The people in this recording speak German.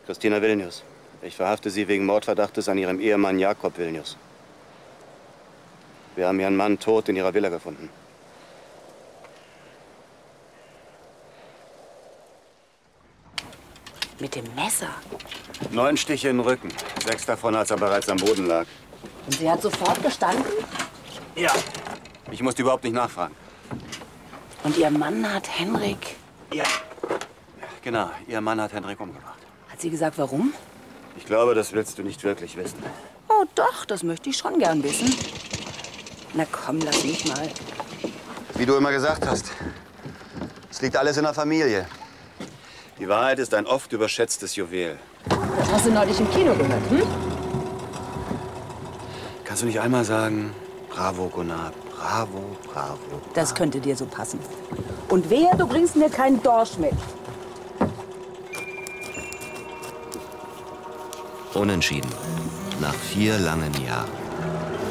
Christina Vilnius. Ich verhafte Sie wegen Mordverdachtes an Ihrem Ehemann Jakob Vilnius. Wir haben Ihren Mann tot in Ihrer Villa gefunden. Mit dem Messer? 9 Stiche in den Rücken. 6 davon, als er bereits am Boden lag. Und sie hat sofort gestanden? Ja. Ich musste überhaupt nicht nachfragen. Und Ihr Mann hat Henrik... Ja. Genau, Ihr Mann hat Henrik umgebracht. Hat sie gesagt, warum? Ich glaube, das willst du nicht wirklich wissen. Oh doch, das möchte ich schon gern wissen. Na komm, lass mich mal. Wie du immer gesagt hast, es liegt alles in der Familie. Die Wahrheit ist ein oft überschätztes Juwel. Das hast du neulich im Kino gehört, hm? Kannst du nicht einmal sagen, bravo, Gunnar, bravo, bravo, bravo. Das könnte dir so passen. Und wehe, du bringst mir keinen Dorsch mit. Unentschieden. Nach 4 langen Jahren.